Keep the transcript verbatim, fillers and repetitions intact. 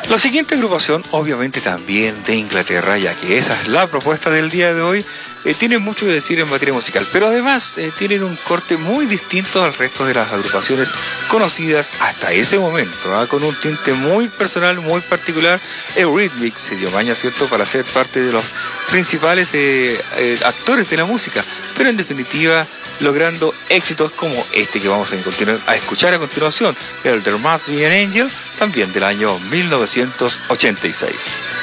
La siguiente agrupación, obviamente también de Inglaterra, ya que esa es la propuesta del día de hoy, eh, tiene mucho que decir en materia musical, pero además eh, tienen un corte muy distinto al resto de las agrupaciones conocidas hasta ese momento, ¿eh? Con un tinte muy personal, muy particular. Eurythmics se dio maña, ¿cierto?, para ser parte de los principales eh, eh, actores de la música, pero en definitiva logrando éxitos como este que vamos a, continuar, a escuchar a continuación, el There Must Be an Angel, también del año mil novecientos ochenta y seis.